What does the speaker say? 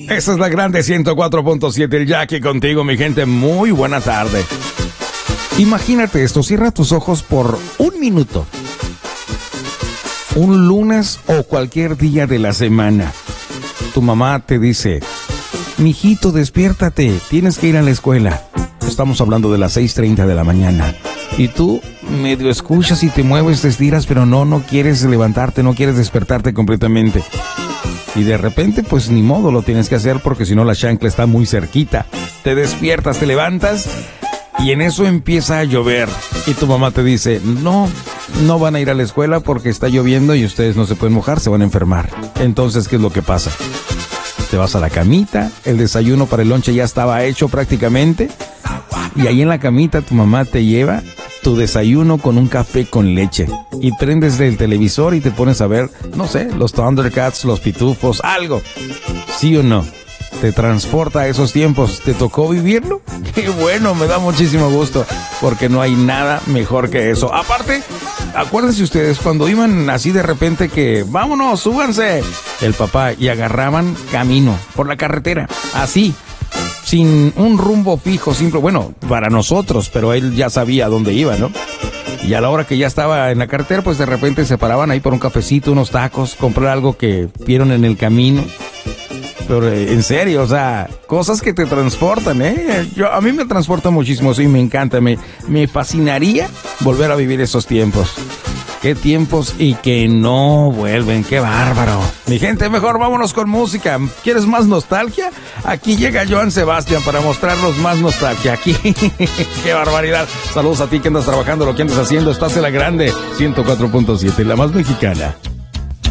Esa es la grande 104.7, el Jackie contigo, mi gente. Muy buena tarde. Imagínate esto, cierra tus ojos por un minuto. Un lunes o cualquier día de la semana. Tu mamá te dice: mijito, despiértate, tienes que ir a la escuela. Estamos hablando de las 6:30 de la mañana. Y tú medio escuchas y te mueves, te estiras, pero no quieres levantarte, no quieres despertarte completamente. Y de repente, pues ni modo, lo tienes que hacer porque si no la chancla está muy cerquita. Te despiertas, te levantas y en eso empieza a llover. Y tu mamá te dice: no van a ir a la escuela porque está lloviendo y ustedes no se pueden mojar, se van a enfermar. Entonces, ¿qué es lo que pasa? Te vas a la camita, el desayuno para el lonche ya estaba hecho prácticamente. Y ahí en la camita tu mamá te lleva tu desayuno con un café con leche. Y prendes el televisor y te pones a ver, no sé, los Thundercats, los Pitufos, algo. ¿Sí o no? Te transporta a esos tiempos. ¿Te tocó vivirlo? ¡Qué bueno! Me da muchísimo gusto, porque no hay nada mejor que eso. Aparte, acuérdense ustedes, cuando iban así de repente que, vámonos, súbanse, el papá, y agarraban camino por la carretera, así, sin un rumbo fijo, simple, bueno, para nosotros, pero él ya sabía a dónde iba, ¿no? Y a la hora que ya estaba en la carretera, pues de repente se paraban ahí por un cafecito, unos tacos, comprar algo que vieron en el camino. Pero en serio, o sea, cosas que te transportan, ¿eh? A mí me transporta muchísimo, sí, me encanta, me fascinaría volver a vivir esos tiempos. Qué tiempos y que no vuelven, qué bárbaro. Mi gente, mejor vámonos con música. ¿Quieres más nostalgia? Aquí llega Joan Sebastián para mostrarnos más nostalgia. Aquí, qué barbaridad. Saludos a ti que andas trabajando, lo que andas haciendo. Estás en la grande 104.7, la más mexicana.